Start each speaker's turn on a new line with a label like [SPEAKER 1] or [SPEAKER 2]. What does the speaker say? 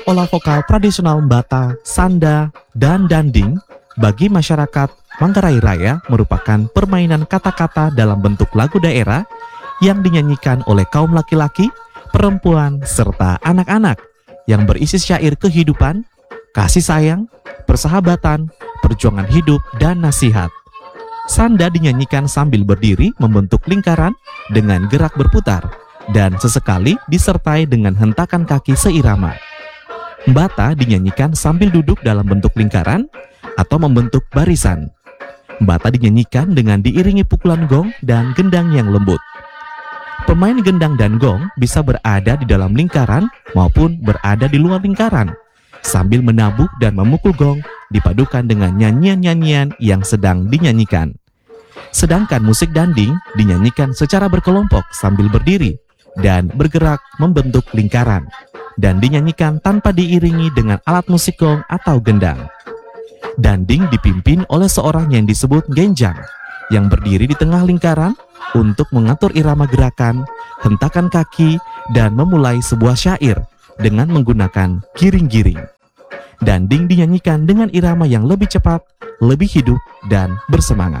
[SPEAKER 1] Olah vokal tradisional Bata, Sanda, dan Danding bagi masyarakat Manggarai Raya merupakan permainan kata-kata dalam bentuk lagu daerah yang dinyanyikan oleh kaum laki-laki, perempuan, serta anak-anak yang berisi syair kehidupan, kasih sayang, persahabatan, perjuangan hidup, dan nasihat. Sanda dinyanyikan sambil berdiri membentuk lingkaran dengan gerak berputar dan sesekali disertai dengan hentakan kaki seirama. Bata dinyanyikan sambil duduk dalam bentuk lingkaran atau membentuk barisan. Bata dinyanyikan dengan diiringi pukulan gong dan gendang yang lembut. Pemain gendang dan gong bisa berada di dalam lingkaran maupun berada di luar lingkaran, sambil menabuh dan memukul gong dipadukan dengan nyanyian-nyanyian yang sedang dinyanyikan. Sedangkan musik danding dinyanyikan secara berkelompok sambil berdiri dan bergerak membentuk lingkaran, dan dinyanyikan tanpa diiringi dengan alat musik gong atau gendang. Danding dipimpin oleh seorang yang disebut genjang, yang berdiri di tengah lingkaran untuk mengatur irama gerakan, hentakan kaki, dan memulai sebuah syair dengan menggunakan giring-giring. Danding dinyanyikan dengan irama yang lebih cepat, lebih hidup, dan bersemangat.